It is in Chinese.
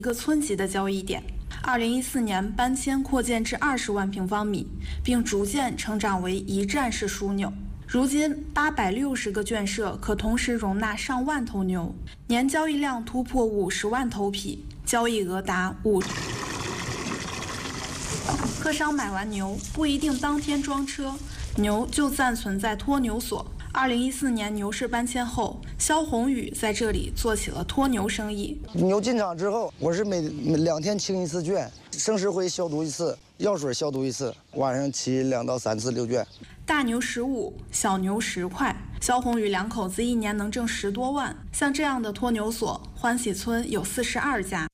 一个村级的交易点。2014年搬迁扩建至20万平方米，并逐渐成长为一站式枢纽。如今860个圈舍可同时容纳上万头牛，年交易量突破50万头匹，交易额达5。客商买完牛不一定当天装车，牛就暂存在托牛所。2014年牛市搬迁后，肖宏宇在这里做起了托牛生意。 牛进场之后，我是每2天清一次圈，生石灰消毒一次，药水消毒一次，晚上骑2到3次溜圈。 大牛15，小牛10块。肖宏宇2口子一年能挣10多万。像这样的托牛所，欢喜村有42家。